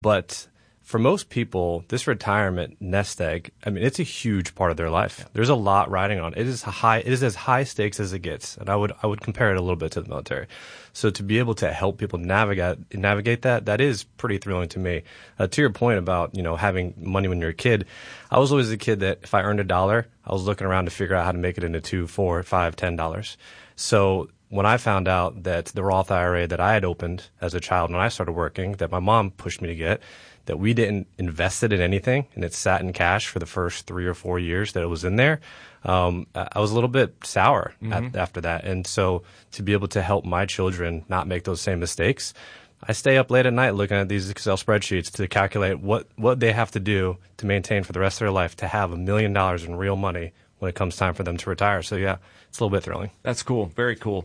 But for most people, this retirement nest egg, I mean, it's a huge part of their life. Yeah. There's a lot riding on it. It is as high stakes as it gets. And I would compare it a little bit to the military. So to be able to help people navigate that is pretty thrilling to me. To your point about, having money when you're a kid, I was always a kid that if I earned $1, I was looking around to figure out how to make it into $2, $4, $5, $10. So when I found out that the Roth IRA that I had opened as a child when I started working, that my mom pushed me to get, that we didn't invest it in anything and it sat in cash for the first 3 or 4 years that it was in there, I was a little bit sour after that. And so to be able to help my children not make those same mistakes, I stay up late at night looking at these Excel spreadsheets to calculate what they have to do to maintain for the rest of their life to have $1 million in real money when it comes time for them to retire. So, yeah, it's a little bit thrilling. That's cool. Very cool.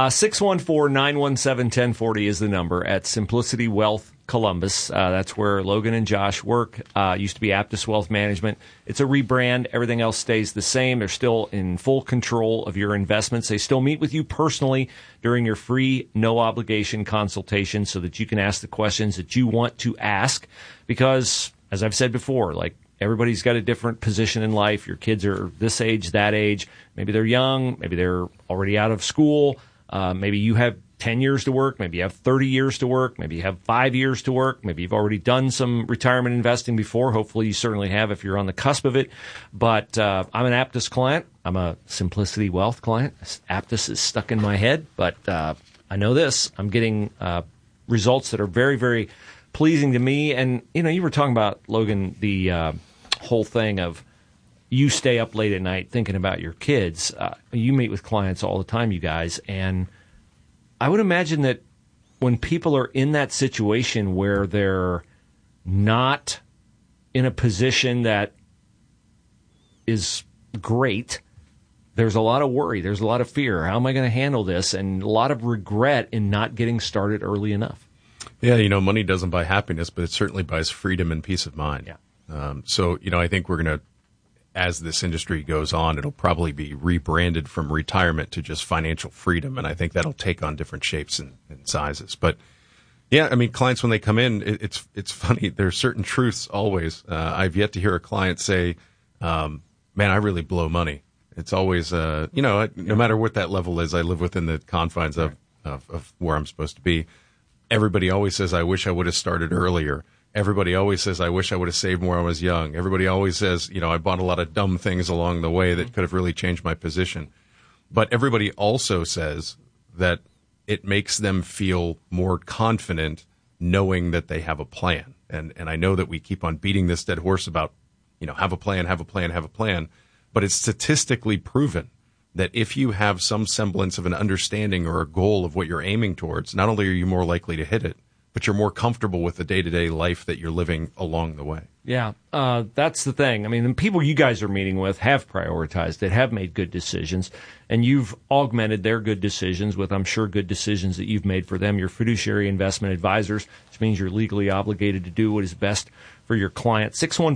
614-917-1040 is the number at Simplicity Wealth Columbus. That's where Logan and Josh work. Used to be Aptus Wealth Management. It's a rebrand. Everything else stays the same. They're still in full control of your investments. They still meet with you personally during your free, no-obligation consultation so that you can ask the questions that you want to ask. Because, as I've said before, everybody's got a different position in life. Your kids are this age, that age. Maybe they're young. Maybe they're already out of school. Maybe you have 10 years to work. Maybe you have 30 years to work. Maybe you have 5 years to work. Maybe you've already done some retirement investing before. Hopefully you certainly have if you're on the cusp of it. But I'm an Aptus client. I'm a Simplicity Wealth client. Aptus is stuck in my head. But I know this. I'm getting results that are very, very pleasing to me. And, you were talking about, Logan, the whole thing of you stay up late at night thinking about your kids. You meet with clients all the time, you guys, and I would imagine that when people are in that situation where they're not in a position that is great, there's a lot of worry, there's a lot of fear. How am I going to handle this? And a lot of regret in not getting started early enough. Yeah, money doesn't buy happiness, but it certainly buys freedom and peace of mind. Yeah. So, I think we're going to, as this industry goes on, it'll probably be rebranded from retirement to just financial freedom. And I think that'll take on different shapes and sizes. But yeah, I mean, clients, when they come in, it's funny. There's certain truths always. I've yet to hear a client say, man, I really blow money. It's always, no matter what that level is, I live within the confines of where I'm supposed to be. Everybody always says, I wish I would have started earlier. Everybody always says, I wish I would have saved more when I was young. Everybody always says, I bought a lot of dumb things along the way that could have really changed my position. But everybody also says that it makes them feel more confident knowing that they have a plan. And I know that we keep on beating this dead horse about, have a plan, have a plan, have a plan. But it's statistically proven that if you have some semblance of an understanding or a goal of what you're aiming towards, not only are you more likely to hit it, but you're more comfortable with the day-to-day life that you're living along the way. Yeah, that's the thing. I mean, the people you guys are meeting with have prioritized it, have made good decisions, and you've augmented their good decisions with, I'm sure, good decisions that you've made for them. You're fiduciary investment advisors, which means you're legally obligated to do what is best for your client.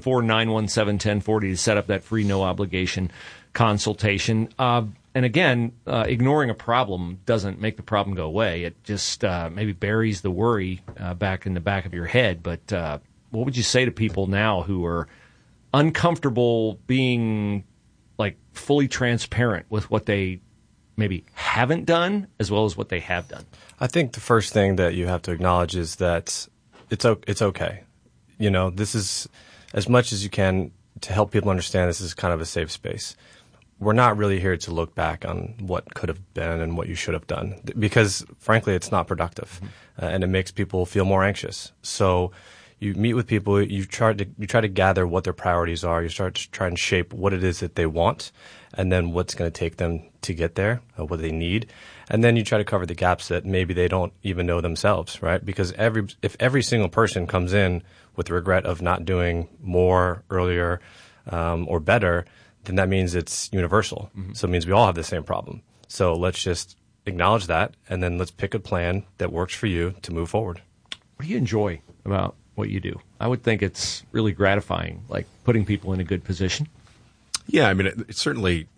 614-917-1040 to set up that free, no-obligation consultation. And again, ignoring a problem doesn't make the problem go away. It just maybe buries the worry back in the back of your head. But what would you say to people now who are uncomfortable being fully transparent with what they maybe haven't done as well as what they have done? I think the first thing that you have to acknowledge is that it's okay. This is as much as you can to help people understand this is kind of a safe space. We're not really here to look back on what could have been and what you should have done because, frankly, it's not productive and it makes people feel more anxious. So you meet with people, you try to gather what their priorities are. You start to try and shape what it is that they want and then what's going to take them to get there, what they need. And then you try to cover the gaps that maybe they don't even know themselves, right? Because if every single person comes in with regret of not doing more earlier or better, then that means it's universal. Mm-hmm. So it means we all have the same problem. So let's just acknowledge that, and then let's pick a plan that works for you to move forward. What do you enjoy about what you do? I would think it's really gratifying, like putting people in a good position. Yeah, I mean, it certainly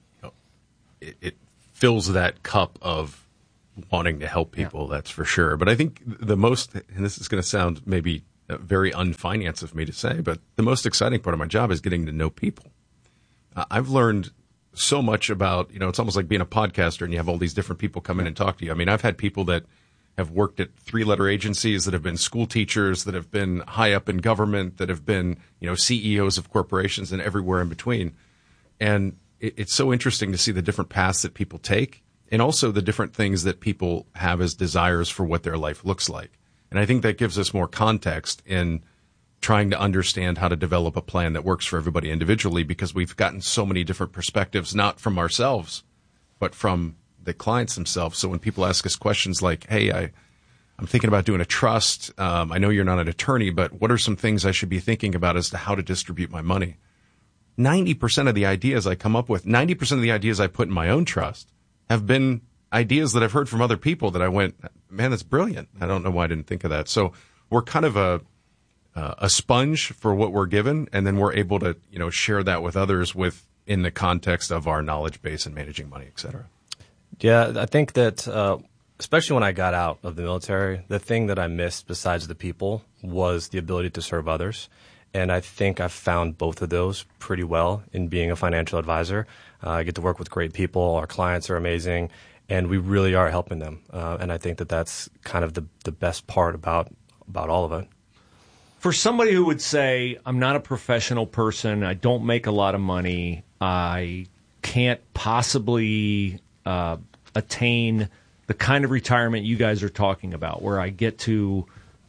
it fills that cup of wanting to help people, that's for sure. But I think the most, and this is going to sound maybe very unfinance of me to say, but the most exciting part of my job is getting to know people. I've learned so much about, it's almost like being a podcaster and you have all these different people come in and talk to you. I mean, I've had people that have worked at 3-letter agencies, that have been school teachers, that have been high up in government, that have been, CEOs of corporations and everywhere in between. And it's so interesting to see the different paths that people take and also the different things that people have as desires for what their life looks like. And I think that gives us more context in trying to understand how to develop a plan that works for everybody individually, because we've gotten so many different perspectives, not from ourselves, but from the clients themselves. So when people ask us questions like, hey, I'm thinking about doing a trust. I know you're not an attorney, but what are some things I should be thinking about as to how to distribute my money? 90% of the ideas I come up with, 90% of the ideas I put in my own trust have been ideas that I've heard from other people that I went, man, that's brilliant. I don't know why I didn't think of that. So we're kind of a sponge for what we're given, and then we're able to, share that with others in the context of our knowledge base and managing money, et cetera. Yeah, I think that especially when I got out of the military, the thing that I missed besides the people was the ability to serve others. And I think I've found both of those pretty well in being a financial advisor. I get to work with great people. Our clients are amazing, and we really are helping them. And I think that that's kind of the best part about all of it. For somebody who would say, I'm not a professional person, I don't make a lot of money, I can't possibly attain the kind of retirement you guys are talking about, where I get to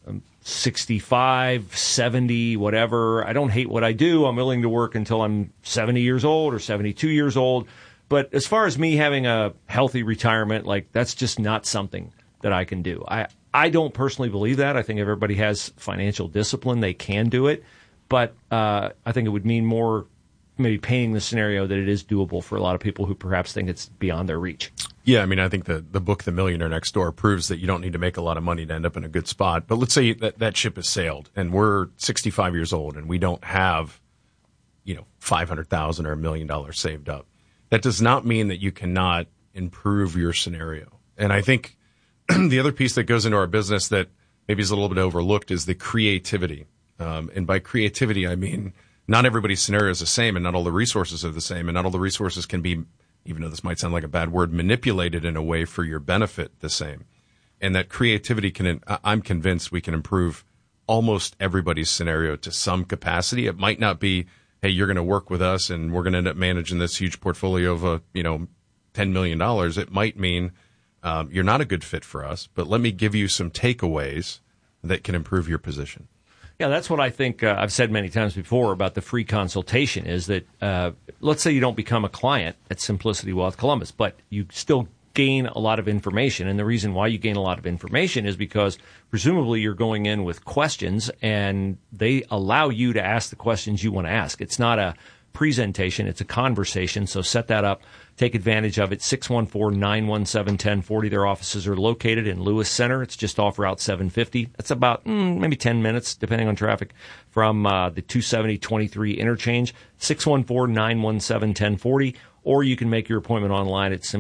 65, 70, whatever. I don't hate what I do. I'm willing to work until I'm 70 years old or 72 years old. But as far as me having a healthy retirement, that's just not something that I can do. I don't personally believe that. I think everybody has financial discipline. They can do it. But I think it would mean more maybe painting the scenario that it is doable for a lot of people who perhaps think it's beyond their reach. Yeah, I mean, I think the book The Millionaire Next Door proves that you don't need to make a lot of money to end up in a good spot. But let's say that ship has sailed and we're 65 years old and we don't have, $500,000 or $1 million saved up. That does not mean that you cannot improve your scenario. And I think the other piece that goes into our business that maybe is a little bit overlooked is the creativity. And by creativity, I mean, not everybody's scenario is the same and not all the resources are the same and not all the resources can be, even though this might sound like a bad word, manipulated in a way for your benefit the same. And that creativity I'm convinced we can improve almost everybody's scenario to some capacity. It might not be, hey, you're going to work with us and we're going to end up managing this huge portfolio of, $10 million. It might mean you're not a good fit for us, but let me give you some takeaways that can improve your position. Yeah, that's what I think I've said many times before about the free consultation is that let's say you don't become a client at Simplicity Wealth Columbus, but you still gain a lot of information. And the reason why you gain a lot of information is because presumably you're going in with questions and they allow you to ask the questions you want to ask. It's not a presentation, it's a conversation. So set that up. Take advantage of it. 614-917-1040. Their offices are located in Lewis Center. It's just off Route 750. That's about maybe 10 minutes, depending on traffic, from the 270-23 interchange. 614-917-1040. Or you can make your appointment online at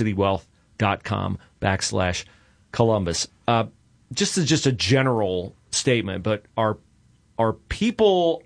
simplicitywealth.com/Columbus. Just a general statement, but are people...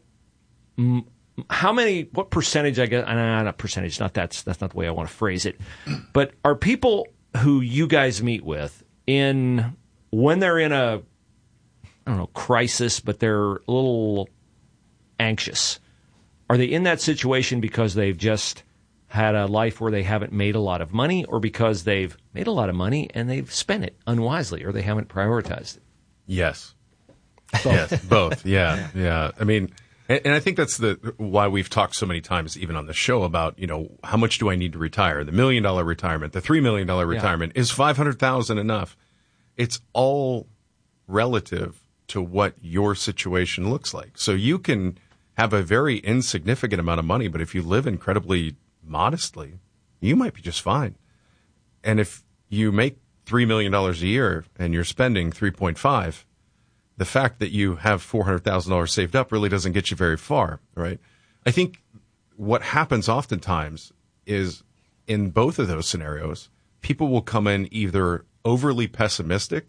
what percentage, I guess, not percentage, that's not the way I want to phrase it, but are people who you guys meet with when they're in a, crisis, but they're a little anxious, are they in that situation because they've just had a life where they haven't made a lot of money, or because they've made a lot of money and they've spent it unwisely, or they haven't prioritized it? Yes. Both. Yes, both. Yeah. I mean... And I think that's why we've talked so many times, even on the show, about, how much do I need to retire? The $1 million retirement, the $3 million retirement, is $500,000 enough? It's all relative to what your situation looks like. So you can have a very insignificant amount of money, but if you live incredibly modestly, you might be just fine. And if you make $3 million a year and you're spending 3.5, the fact that you have $400,000 saved up really doesn't get you very far, right? I think what happens oftentimes is in both of those scenarios, people will come in either overly pessimistic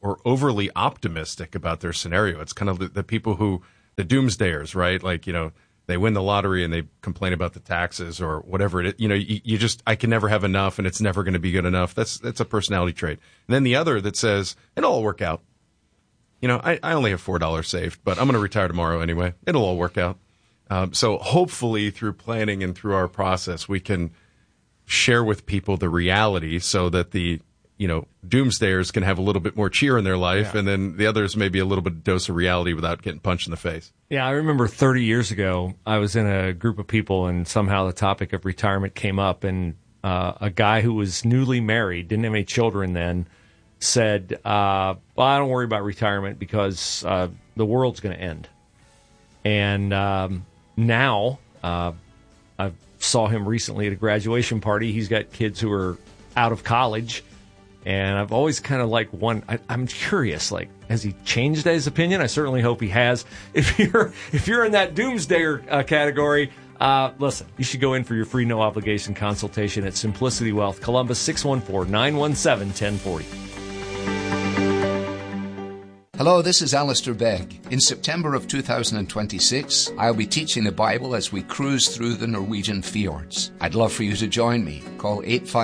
or overly optimistic about their scenario. It's kind of the people who, the doomsdayers, right? Like, they win the lottery and they complain about the taxes or whatever it is. You just, I can never have enough and it's never going to be good enough. That's a personality trait. And then the other that says, it'll all work out. I only have $4 saved, but I'm going to retire tomorrow anyway. It'll all work out. So hopefully through planning and through our process, we can share with people the reality so that the, doomsdayers can have a little bit more cheer in their life, and then the others maybe a little bit dose of reality without getting punched in the face. Yeah, I remember 30 years ago, I was in a group of people, and somehow the topic of retirement came up, and a guy who was newly married, didn't have any children then, said, well, I don't worry about retirement because the world's going to end. And now, I saw him recently at a graduation party. He's got kids who are out of college. And I've always kind of I'm curious, has he changed his opinion? I certainly hope he has. If you're in that doomsdayer category, listen, you should go in for your free no obligation consultation at Simplicity Wealth, Columbus, 614-917-1040. Hello, this is Alistair Begg. In September of 2026, I'll be teaching the Bible as we cruise through the Norwegian fjords. I'd love for you to join me. Call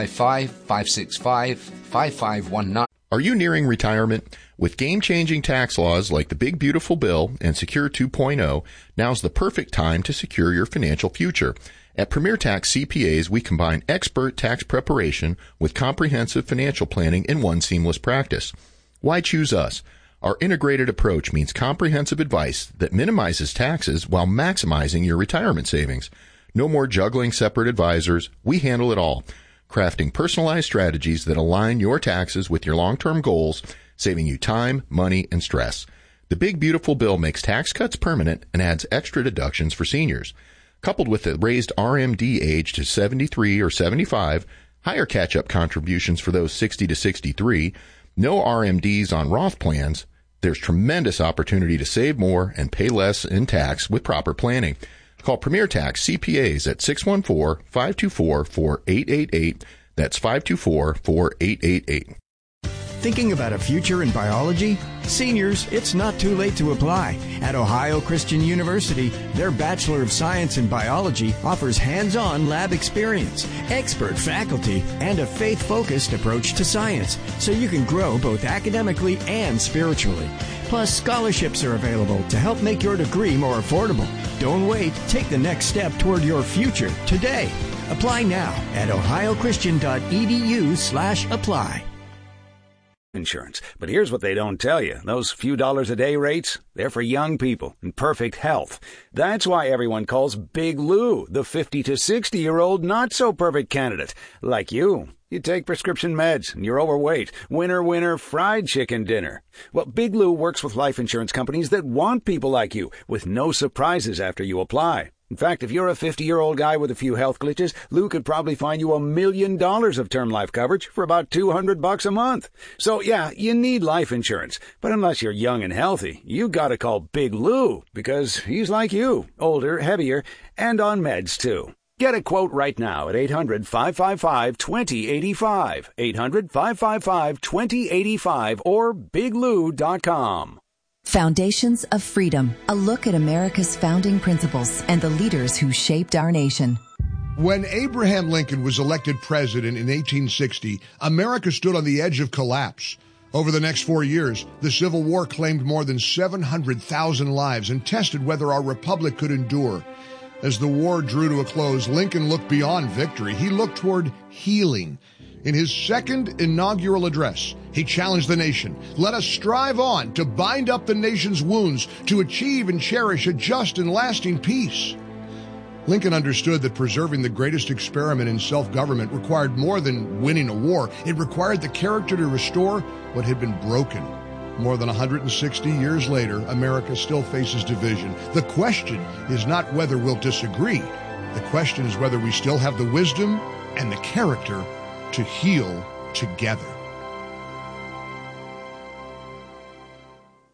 855-565-5519. Are you nearing retirement? With game-changing tax laws like the Big Beautiful Bill and Secure 2.0, now's the perfect time to secure your financial future. At Premier Tax CPAs, we combine expert tax preparation with comprehensive financial planning in one seamless practice. Why choose us? Our integrated approach means comprehensive advice that minimizes taxes while maximizing your retirement savings. No more juggling separate advisors. We handle it all, crafting personalized strategies that align your taxes with your long-term goals, saving you time, money, and stress. The Big Beautiful Bill makes tax cuts permanent and adds extra deductions for seniors. Coupled with the raised RMD age to 73 or 75, higher catch-up contributions for those 60 to 63, no RMDs on Roth plans, there's tremendous opportunity to save more and pay less in tax with proper planning. Call Premier Tax CPAs at 614-524-4888. That's 524-4888. Thinking about a future in biology? Seniors, it's not too late to apply. At Ohio Christian University, their Bachelor of Science in Biology offers hands-on lab experience, expert faculty, and a faith-focused approach to science, so you can grow both academically and spiritually. Plus, scholarships are available to help make your degree more affordable. Don't wait. Take the next step toward your future today. Apply now at ohiochristian.edu/apply. Insurance. But here's what they don't tell you. Those few dollars a day rates, they're for young people in perfect health. That's why everyone calls Big Lou the 50 to 60-year-old not-so-perfect candidate. Like you. You take prescription meds and you're overweight. Winner, fried chicken dinner. Well, Big Lou works with life insurance companies that want people like you with no surprises after you apply. In fact, if you're a 50-year-old guy with a few health glitches, Lou could probably find you $1 million of term life coverage for about $200 a month. So, yeah, you need life insurance. But unless you're young and healthy, you gotta call Big Lou, because he's like you, older, heavier, and on meds, too. Get a quote right now at 800-555-2085, 800-555-2085, or biglou.com. Foundations of Freedom, a look at America's founding principles and the leaders who shaped our nation. When Abraham Lincoln was elected president in 1860, America stood on the edge of collapse. Over the next 4 years, the Civil War claimed more than 700,000 lives and tested whether our republic could endure. As the war drew to a close, Lincoln looked beyond victory. He looked toward healing. In his second inaugural address, he challenged the nation. Let us strive on to bind up the nation's wounds, to achieve and cherish a just and lasting peace. Lincoln understood that preserving the greatest experiment in self-government required more than winning a war. It required the character to restore what had been broken. More than 160 years later, America still faces division. The question is not whether we'll disagree. The question is whether we still have the wisdom and the character to heal together. As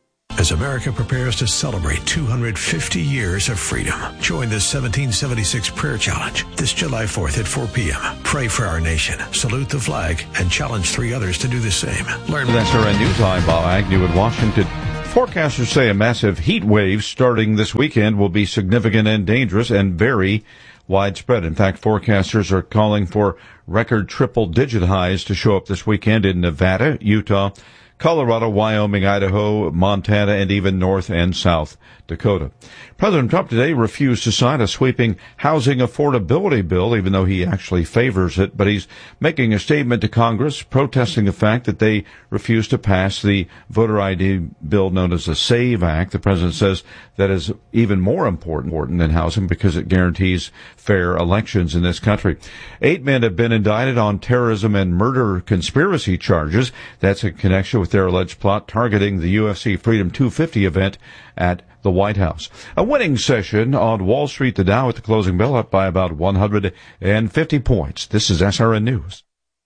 as America prepares to celebrate 250 years of freedom. Join the 1776 Prayer Challenge this July 4th at 4 p.m. Pray for our nation, salute the flag, and challenge 3 others to do the same. Learn with SRN News. I'm Bob Agnew in Washington. Forecasters say a massive heat wave starting this weekend will be significant and dangerous and very widespread. In fact, forecasters are calling for record triple-digit highs to show up this weekend in Nevada, Utah, Colorado, Wyoming, Idaho, Montana, and even North and South Dakota. President Trump today refused to sign a sweeping housing affordability bill, even though he actually favors it. But he's making a statement to Congress protesting the fact that they refused to pass the voter ID bill known as the SAVE Act. The president says that is even more important than housing because it guarantees fair elections in this country. 8 men have been indicted on terrorism and murder conspiracy charges. That's in connection with their alleged plot targeting the UFC Freedom 250 event at the White House. A winning session on Wall Street. The Dow at the closing bell up by about 150 points. This is SRN News.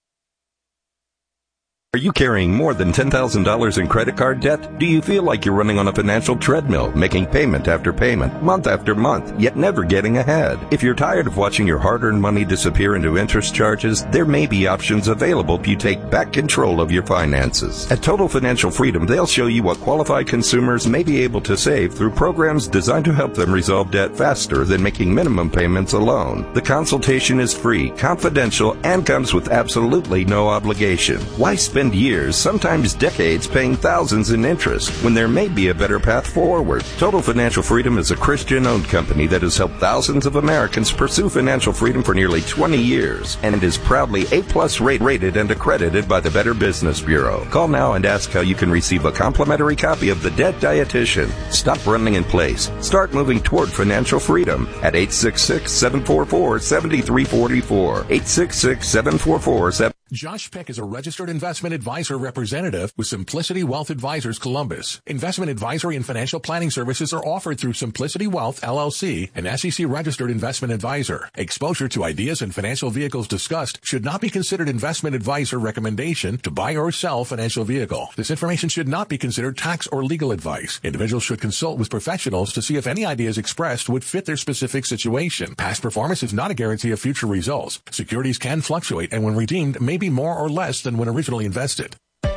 Are you carrying more than $10,000 in credit card debt? Do you feel like you're running on a financial treadmill, making payment after payment, month after month, yet never getting ahead? If you're tired of watching your hard-earned money disappear into interest charges, there may be options available if you take back control of your finances. At Total Financial Freedom, they'll show you what qualified consumers may be able to save through programs designed to help them resolve debt faster than making minimum payments alone. The consultation is free, confidential, and comes with absolutely no obligation. Why spend years, sometimes decades, paying thousands in interest when there may be a better path forward? Total Financial Freedom is a Christian-owned company that has helped thousands of Americans pursue financial freedom for nearly 20 years and is proudly A+ rated and accredited by the Better Business Bureau. Call now and ask how you can receive a complimentary copy of The Debt Dietitian. Stop running in place. Start moving toward financial freedom at 866-744-7344. 866-744-7344. Josh Peck is a registered investment advisor representative with Simplicity Wealth Advisors Columbus. Investment advisory and financial planning services are offered through Simplicity Wealth, LLC, an SEC registered investment advisor. Exposure to ideas and financial vehicles discussed should not be considered investment advice or recommendation to buy or sell financial vehicle. This information should not be considered tax or legal advice. Individuals should consult with professionals to see if any ideas expressed would fit their specific situation. Past performance is not a guarantee of future results. Securities can fluctuate and when redeemed may be more or less than when originally invested.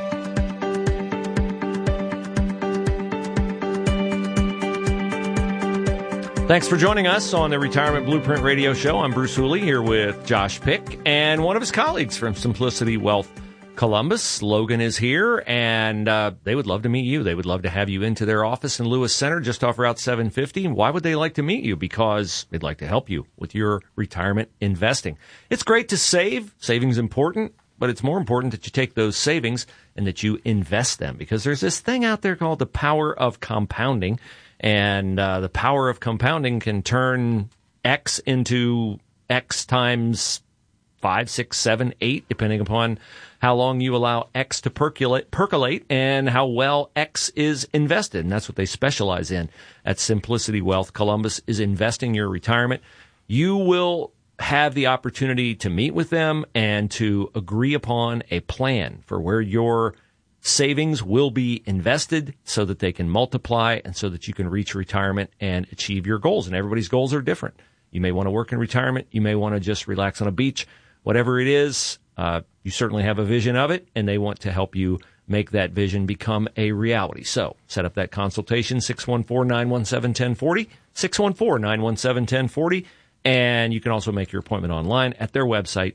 Thanks for joining us on the Retirement Blueprint Radio Show. I'm Bruce Hooley here with Josh Pick and one of his colleagues from Simplicity Wealth Columbus. Logan is here, and they would love to meet you. They would love to have you into their office in Lewis Center, just off Route 750. Why would they like to meet you? Because they'd like to help you with your retirement investing. It's great to save. Saving's important, but it's more important that you take those savings and that you invest them, because there's this thing out there called the power of compounding, and the power of compounding can turn X into X times 5, 6, 7, 8, depending upon how long you allow X to percolate and how well X is invested. And that's what they specialize in at Simplicity Wealth Columbus, is investing your retirement. You will have the opportunity to meet with them and to agree upon a plan for where your savings will be invested so that they can multiply and so that you can reach retirement and achieve your goals. And everybody's goals are different. You may want to work in retirement. You may want to just relax on a beach. Whatever it is, you certainly have a vision of it, and they want to help you make that vision become a reality. So set up that consultation, 614-917-1040, 614-917-1040, and you can also make your appointment online at their website,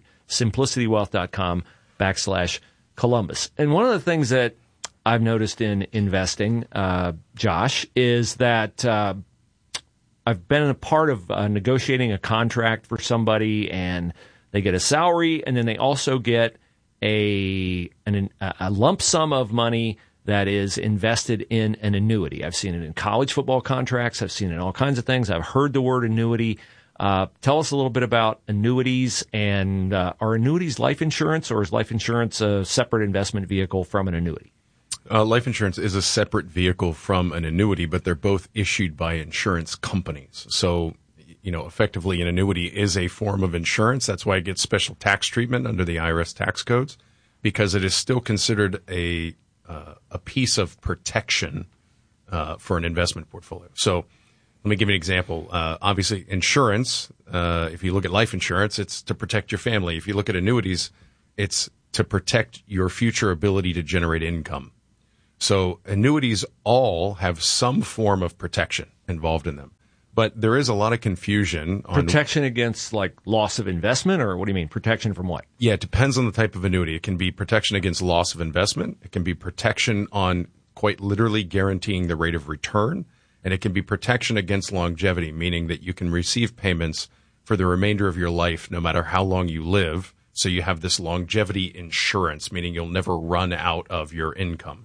simplicitywealth.com/Columbus. And one of the things that I've noticed in investing, Josh, is that I've been a part of negotiating a contract for somebody, and they get a salary, and then they also get a lump sum of money that is invested in an annuity. I've seen it in college football contracts. I've seen it in all kinds of things. I've heard the word annuity. Tell us a little bit about annuities, and are annuities life insurance, or is life insurance a separate investment vehicle from an annuity? Life insurance is a separate vehicle from an annuity, but they're both issued by insurance companies. So, effectively an annuity is a form of insurance. That's why it gets special tax treatment under the IRS tax codes, because it is still considered a piece of protection for an investment portfolio. So let me give you an example. Obviously, insurance, if you look at life insurance, it's to protect your family. If you look at annuities, it's to protect your future ability to generate income. So annuities all have some form of protection involved in them. But there is a lot of confusion on protection against like loss of investment, or what do you mean? Protection from what? Yeah, it depends on the type of annuity. It can be protection against loss of investment. It can be protection on quite literally guaranteeing the rate of return. And it can be protection against longevity, meaning that you can receive payments for the remainder of your life, no matter how long you live. So you have this longevity insurance, meaning you'll never run out of your income.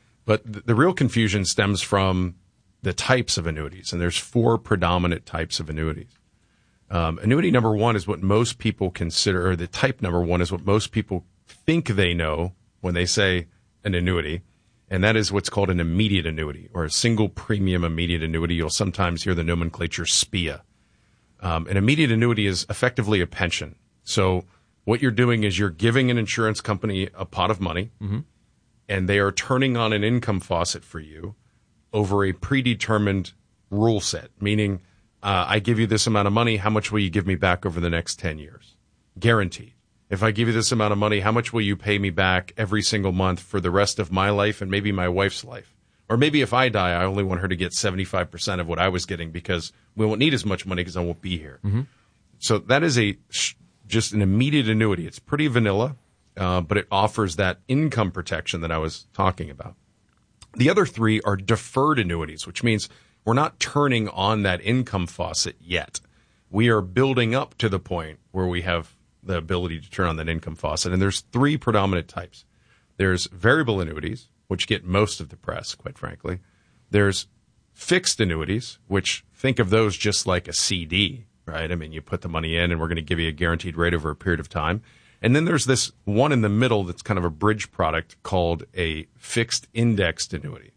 But the real confusion stems from the types of annuities, and there's 4 predominant types of annuities. Annuity number 1 is what most people consider, or the type number 1 is what most people think they know when they say an annuity, and that is what's called an immediate annuity, or a single premium immediate annuity. You'll sometimes hear the nomenclature SPIA. An immediate annuity is effectively a pension. So what you're doing is you're giving an insurance company a pot of money, and they are turning on an income faucet for you over a predetermined rule set, meaning I give you this amount of money, how much will you give me back over the next 10 years? Guaranteed. If I give you this amount of money, how much will you pay me back every single month for the rest of my life and maybe my wife's life? Or maybe if I die, I only want her to get 75% of what I was getting because we won't need as much money because I won't be here. So that is just an immediate annuity. It's pretty vanilla, but it offers that income protection that I was talking about. The other 3 are deferred annuities, which means we're not turning on that income faucet yet. We are building up to the point where we have the ability to turn on that income faucet. And there's 3 predominant types. There's variable annuities, which get most of the press, quite frankly. There's fixed annuities, which think of those just like a CD, right? I mean, you put the money in and we're going to give you a guaranteed rate over a period of time. And then there's this one in the middle that's kind of a bridge product called a fixed indexed annuity.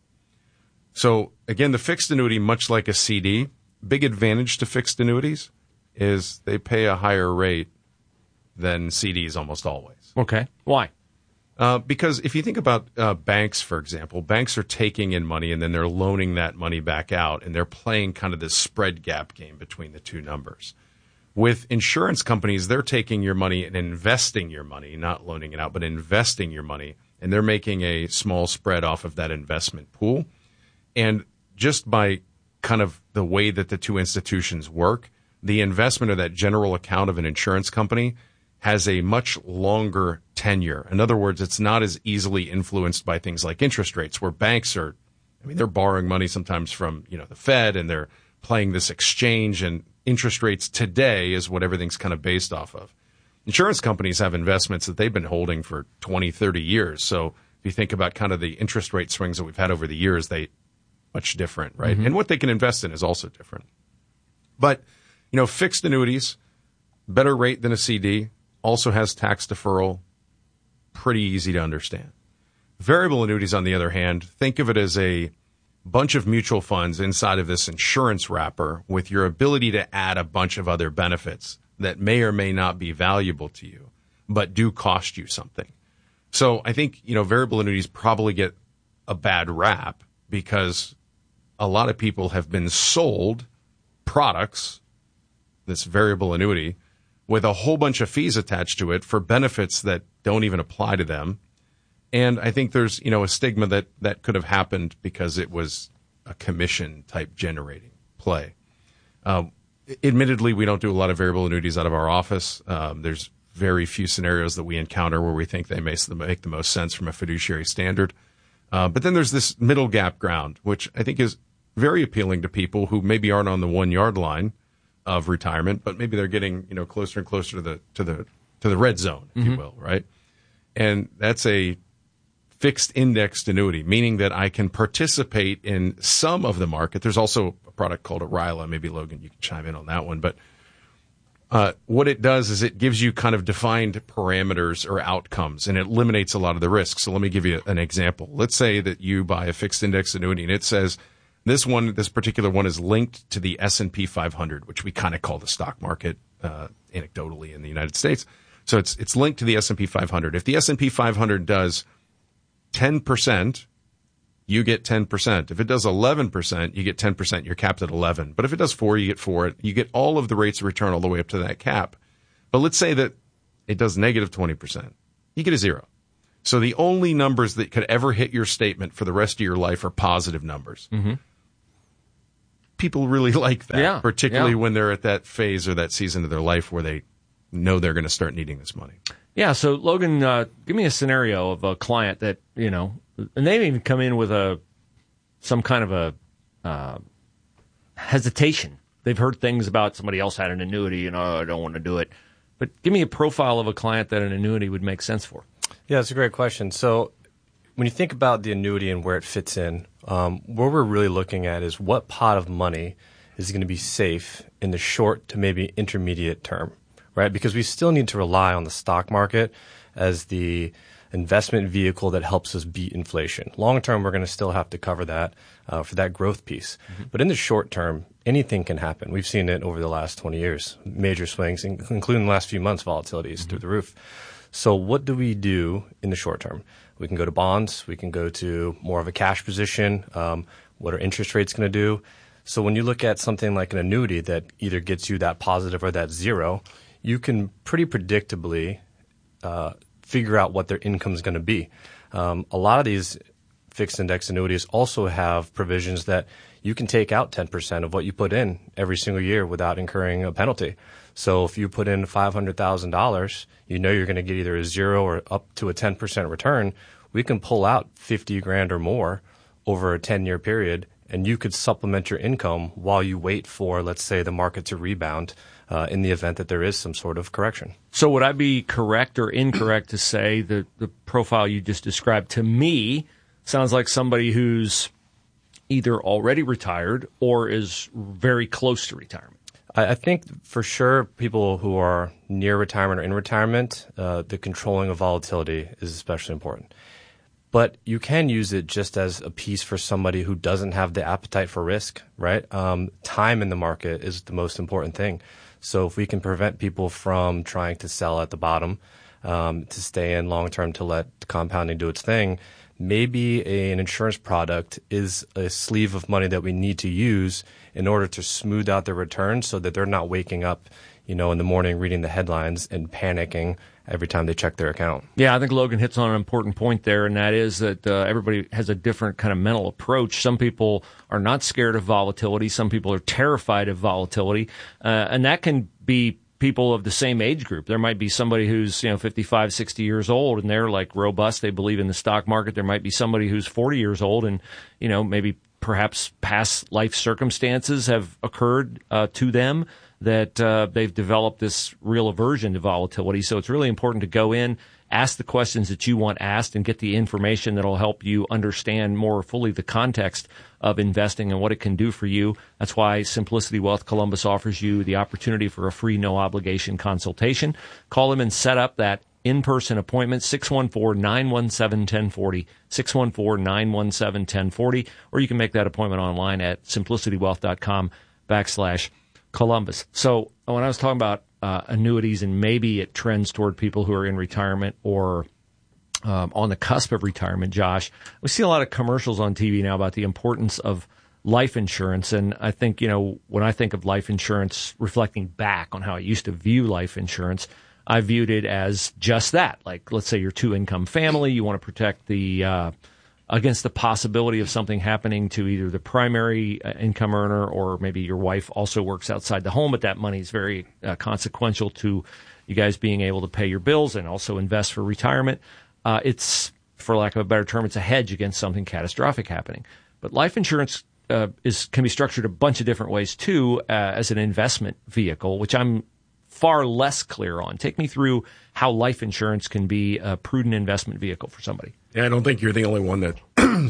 So again, the fixed annuity, much like a CD, big advantage to fixed annuities is they pay a higher rate than CDs almost always. Okay. Why? Because if you think about banks, for example, banks are taking in money and then they're loaning that money back out, and they're playing kind of this spread gap game between the two numbers. With insurance companies, they're taking your money and investing your money, not loaning it out, but investing your money, and they're making a small spread off of that investment pool. And just by kind of the way that the two institutions work, the investment of that general account of an insurance company has a much longer tenure. In other words, it's not as easily influenced by things like interest rates, where banks are, I mean, they're borrowing money sometimes from, the Fed, and they're playing this exchange, and interest rates today is what everything's kind of based off of. Insurance companies have investments that they've been holding for 20, 30 years. So if you think about kind of the interest rate swings that we've had over the years, they much different, right? And what they can invest in is also different. But, fixed annuities, better rate than a CD, also has tax deferral, pretty easy to understand. Variable annuities, on the other hand, think of it as a bunch of mutual funds inside of this insurance wrapper with your ability to add a bunch of other benefits that may or may not be valuable to you, but do cost you something. So I think, variable annuities probably get a bad rap because a lot of people have been sold products, this variable annuity, with a whole bunch of fees attached to it for benefits that don't even apply to them. And I think there's, a stigma that could have happened because it was a commission type generating play. Admittedly, we don't do a lot of variable annuities out of our office. There's very few scenarios that we encounter where we think they make the most sense from a fiduciary standard. But then there's this middle gap ground, which I think is very appealing to people who maybe aren't on the 1 yard line of retirement, but maybe they're getting, closer and closer to the red zone, if you will, right? And that's a fixed indexed annuity, meaning that I can participate in some of the market. There's also a product called a RILA. Maybe, Logan, you can chime in on that one. But what it does is it gives you kind of defined parameters or outcomes, and it eliminates a lot of the risks. So let me give you an example. Let's say that you buy a fixed index annuity, and it says this particular one is linked to the S&P 500, which we kind of call the stock market anecdotally in the United States. So it's linked to the S&P 500. If the S&P 500 does 10% you get 10%. If it does 11%, you get 10%. You're capped at 11. But if it does 4, you get 4. You get all of the rates of return all the way up to that cap. But let's say that it does negative 20%. You get a 0. So the only numbers that could ever hit your statement for the rest of your life are positive numbers. Mm-hmm. People really like that, particularly yeah. when they're at that phase or that season of their life where they know they're going to start needing this money. Yeah, so Logan, give me a scenario of a client that, and they didn't even come in with some kind of a hesitation. They've heard things about somebody else had an annuity and, I don't want to do it. But give me a profile of a client that an annuity would make sense for. Yeah, that's a great question. So when you think about the annuity and where it fits in, what we're really looking at is what pot of money is going to be safe in the short to maybe intermediate term, right? Because we still need to rely on the stock market as the investment vehicle that helps us beat inflation. Long term, we're going to still have to cover that for that growth piece. Mm-hmm. But in the short term, anything can happen. We've seen it over the last 20 years, major swings, including the last few months, volatility is through the roof. So what do we do in the short term? We can go to bonds. We can go to more of a cash position. What are interest rates going to do? So when you look at something like an annuity that either gets you that positive or that 0, you can pretty predictably figure out what their income is going to be. A lot of these fixed index annuities also have provisions that you can take out 10% of what you put in every single year without incurring a penalty. So if you put in $500,000, you're going to get either a 0 or up to a 10% return. We can pull out $50,000 or more over a 10-year period, and you could supplement your income while you wait for, let's say, the market to rebound in the event that there is some sort of correction. So would I be correct or incorrect to say that the profile you just described to me sounds like somebody who's either already retired or is very close to retirement? I think for sure people who are near retirement or in retirement, the controlling of volatility is especially important. But you can use it just as a piece for somebody who doesn't have the appetite for risk, right? Time in the market is the most important thing. So if we can prevent people from trying to sell at the bottom, to stay in long term to let compounding do its thing, maybe an insurance product is a sleeve of money that we need to use in order to smooth out their returns so that they're not waking up, in the morning reading the headlines and panicking every time they check their account. Yeah, I think Logan hits on an important point there, and that is that everybody has a different kind of mental approach. Some people are not scared of volatility. Some people are terrified of volatility, and that can be people of the same age group. There might be somebody who's 55, 60 years old, and they're like robust. They believe in the stock market. There might be somebody who's 40 years old, and maybe perhaps past life circumstances have occurred to them that they've developed this real aversion to volatility. So it's really important to go in, ask the questions that you want asked, and get the information that will help you understand more fully the context of investing and what it can do for you. That's why Simplicity Wealth Columbus offers you the opportunity for a free, no-obligation consultation. Call them and set up that in-person appointment, 614-917-1040, 614-917-1040, or you can make that appointment online at simplicitywealth.com/Columbus. So when I was talking about annuities and maybe it trends toward people who are in retirement or on the cusp of retirement, Josh, we see a lot of commercials on TV now about the importance of life insurance. And I think, when I think of life insurance, reflecting back on how I used to view life insurance, I viewed it as just that. Like, let's say you're a 2-income family, you want to protect the against the possibility of something happening to either the primary income earner or maybe your wife also works outside the home, but that money is very consequential to you guys being able to pay your bills and also invest for retirement. It's, for lack of a better term, it's a hedge against something catastrophic happening. But life insurance can be structured a bunch of different ways too, as an investment vehicle, which I'm far less clear on. Take me through how life insurance can be a prudent investment vehicle for somebody. Yeah, I don't think you're the only one that,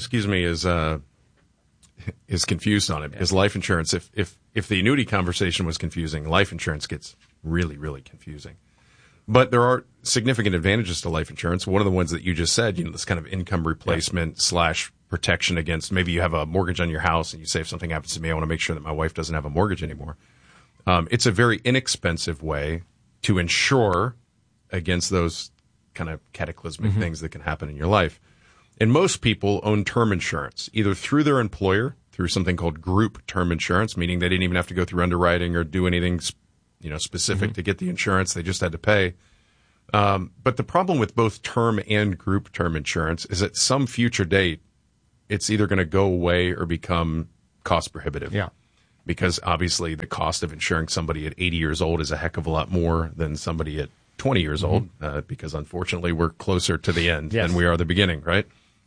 is confused on it, because life insurance, if the annuity conversation was confusing, life insurance gets really, really confusing. But there are significant advantages to life insurance. One of the ones that you just said, this kind of income replacement / protection against, maybe you have a mortgage on your house and you say, if something happens to me, I want to make sure that my wife doesn't have a mortgage anymore. It's a very inexpensive way to insure against those kind of cataclysmic things that can happen in your life. And most people own term insurance, either through their employer, through something called group term insurance, meaning they didn't even have to go through underwriting or do anything, specific to get the insurance. They just had to pay. But the problem with both term and group term insurance is at some future date, it's either going to go away or become cost prohibitive. Yeah. Because obviously the cost of insuring somebody at 80 years old is a heck of a lot more than somebody at 20 years old, because unfortunately we're closer to the end than we are the beginning, right?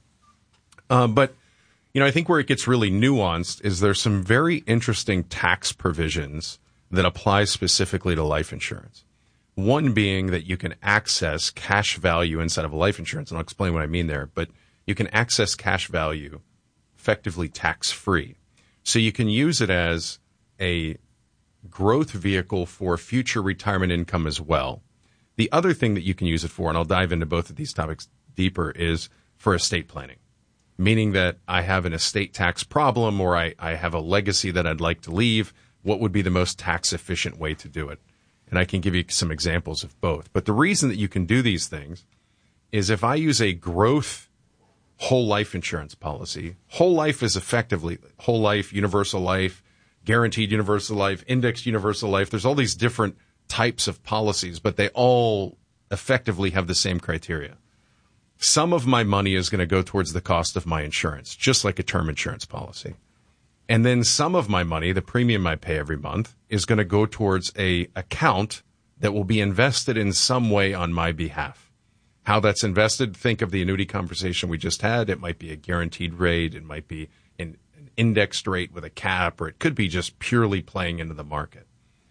But I think where it gets really nuanced is there's some very interesting tax provisions that apply specifically to life insurance. One being that you can access cash value inside of a life insurance, and I'll explain what I mean there, but you can access cash value effectively tax-free. So you can use it as a growth vehicle for future retirement income as well. The other thing that you can use it for, and I'll dive into both of these topics deeper, is for estate planning. Meaning that I have an estate tax problem or I have a legacy that I'd like to leave. What would be the most tax efficient way to do it? And I can give you some examples of both. But the reason that you can do these things is if I use a growth whole life insurance policy, whole life is effectively whole life, universal life, guaranteed universal life, indexed universal life. There's all these different types of policies, but they all effectively have the same criteria. Some of my money is going to go towards the cost of my insurance, just like a term insurance policy. And then some of my money, the premium I pay every month, is going to go towards a account that will be invested in some way on my behalf. How that's invested, think of the annuity conversation we just had. It might be a guaranteed rate. It might be an indexed rate with a cap, or it could be just purely playing into the market.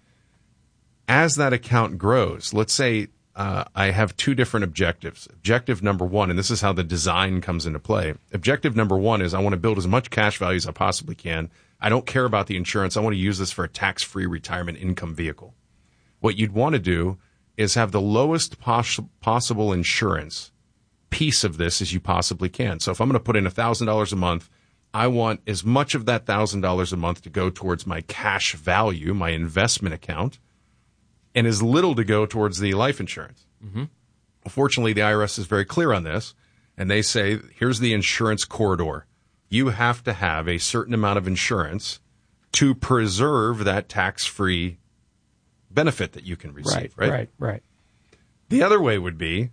As that account grows, let's say I have two different objectives. Objective number one, and this is how the design comes into play. Objective number one is I want to build as much cash value as I possibly can. I don't care about the insurance. I want to use this for a tax-free retirement income vehicle. What you'd want to do is have the lowest possible insurance piece of this as you possibly can. So if I'm going to put in $1,000 a month, I want as much of that $1,000 a month to go towards my cash value, my investment account, and as little to go towards the life insurance. Mm-hmm. Fortunately, the IRS is very clear on this, and they say, here's the insurance corridor. You have to have a certain amount of insurance to preserve that tax-free benefit that you can receive, right? The other way would be,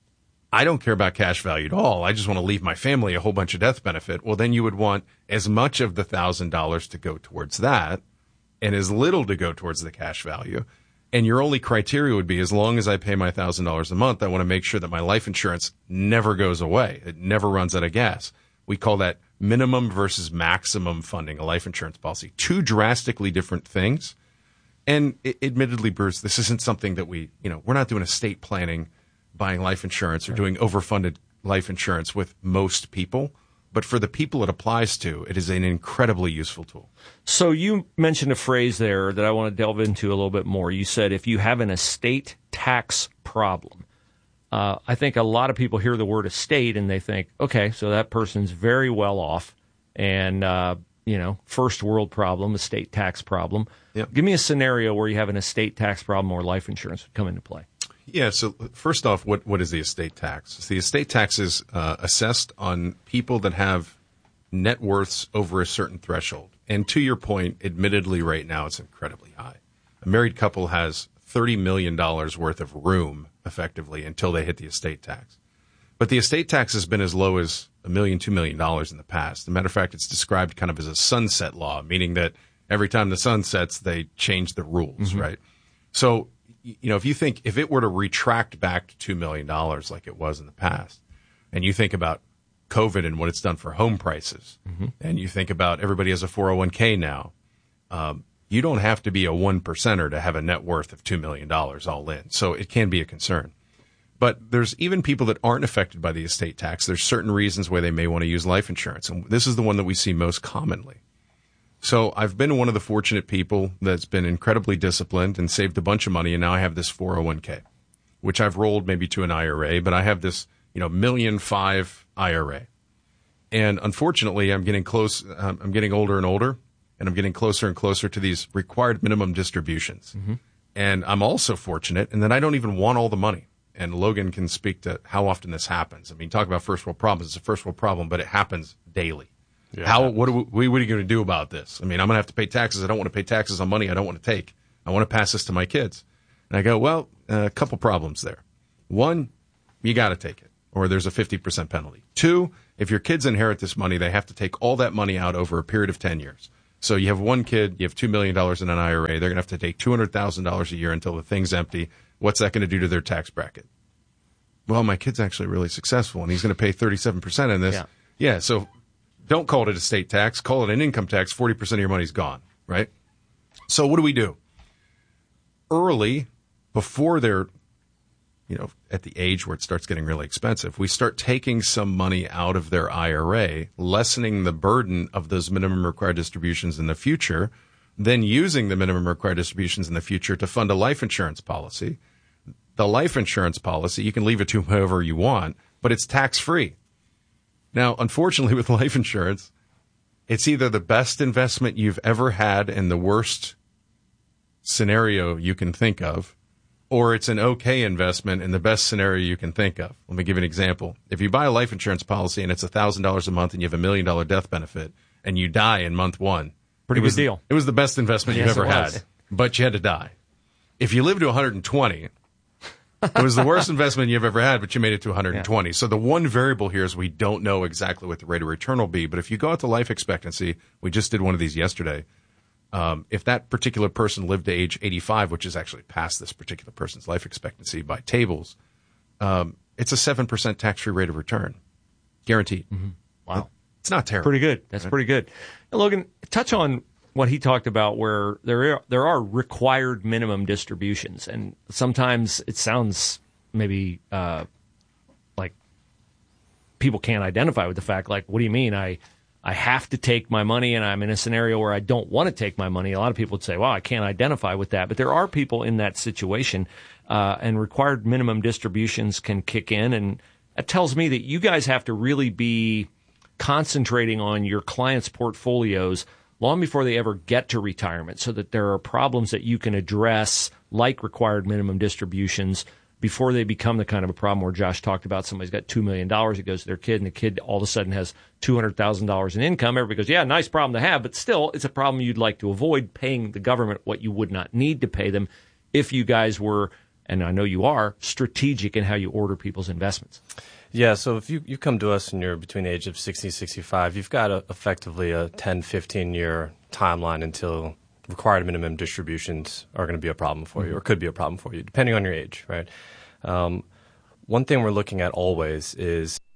I don't care about cash value at all. I just want to leave my family a whole bunch of death benefit. Well, then you would want as much of the $1,000 to go towards that and as little to go towards the cash value. And your only criteria would be, as long as I pay my $1,000 a month, I want to make sure that my life insurance never goes away. It never runs out of gas. We call that minimum versus maximum funding, a life insurance policy. Two drastically different things. And admittedly, Bruce, this isn't something that we're not doing estate planning, buying life insurance, or doing overfunded life insurance with most people. But for the people it applies to, it is an incredibly useful tool. So you mentioned a phrase there that I want to delve into a little bit more. You said if you have an estate tax problem. I think a lot of people hear the word estate and they think, okay, so that person's very well off and, first world problem, estate tax problem. Yep. Give me a scenario where you have an estate tax problem or life insurance would come into play. Yeah, so first off, what is the estate tax? The estate tax is assessed on people that have net worths over a certain threshold. And to your point, admittedly right now it's incredibly high. A married couple has $30 million worth of room, effectively, until they hit the estate tax. But the estate tax has been as low as $1 million, $2 million in the past. As a matter of fact, it's described kind of as a sunset law, meaning that every time the sun sets, they change the rules, right? So, if it were to retract back to $2 million like it was in the past, and you think about COVID and what it's done for home prices, and you think about everybody has a 401k now, you don't have to be a 1%er to have a net worth of $2 million all in. So it can be a concern. But there's even people that aren't affected by the estate tax. There's certain reasons why they may want to use life insurance. And this is the one that we see most commonly. So I've been one of the fortunate people that's been incredibly disciplined and saved a bunch of money, and now I have this 401k, which I've rolled maybe to an IRA, but I have this, $1.5 million IRA. And unfortunately, I'm getting close. I'm getting older and older, and I'm getting closer and closer to these required minimum distributions. And I'm also fortunate in that I don't even want all the money. and Logan can speak to how often this happens. I mean, talk about first world problems. It's a first world problem, but it happens daily. Yeah, what are you going to do about this? I mean, I'm going to have to pay taxes. I don't want to pay taxes on money I don't want to take. I want to pass this to my kids. And I go, well, a couple problems there. One, you got to take it, or there's a 50% penalty. Two, if your kids inherit this money, they have to take all that money out over a period of 10 years. So you have one kid, you have $2 million in an IRA. They're going to have to take $200,000 a year until the thing's empty. What's that going to do to their tax bracket? Well, my kid's actually really successful, and he's going to pay 37% in this. Yeah, so don't call it a estate tax. Call it an income tax. 40% of your money's gone, right? So what do we do? Early, before they're, at the age where it starts getting really expensive, we start taking some money out of their IRA, lessening the burden of those minimum required distributions in the future, then using the minimum required distributions in the future to fund a life insurance policy. The life insurance policy, you can leave it to whoever you want, but it's tax-free. Now, unfortunately, with life insurance, it's either the best investment you've ever had in the worst scenario you can think of, or it's an okay investment in the best scenario you can think of. Let me give you an example. If you buy a life insurance policy and it's $1,000 a month and you have $1 million death benefit and you die in month one, pretty good deal. It was the best investment you've ever had, but you had to die. If you live to 120, it was the worst investment you've ever had, but you made it to 120. So the one variable here is we don't know exactly what the rate of return will be. But if you go out to life expectancy, we just did one of these yesterday. If that particular person lived to age 85, which is actually past this particular person's life expectancy by tables, it's a 7% tax-free rate of return, guaranteed. Mm-hmm. Wow, it's not terrible. Pretty good. That's pretty good. And Logan, touch on what he talked about, where there are required minimum distributions, and sometimes it sounds maybe like people can't identify with the fact. Like, what do you mean? I have to take my money, and I'm in a scenario where I don't want to take my money. A lot of people would say, well, I can't identify with that. But there are people in that situation, and required minimum distributions can kick in. And that tells me that you guys have to really be concentrating on your clients' portfolios long before they ever get to retirement, so that there are problems that you can address, like required minimum distributions, before they become the kind of a problem where Josh talked about. Somebody's got $2 million, it goes to their kid, and the kid all of a sudden has $200,000 in income. Everybody goes, yeah, nice problem to have, but still, it's a problem you'd like to avoid, paying the government what you would not need to pay them if you guys were, and I know you are, strategic in how you order people's investments. Yeah, so if you come to us and you're between the age of 60 and 65, you've got effectively a 10, 15-year timeline until required minimum distributions are going to be a problem for you, or could be a problem for you, depending on your age, right? One thing we're looking at always is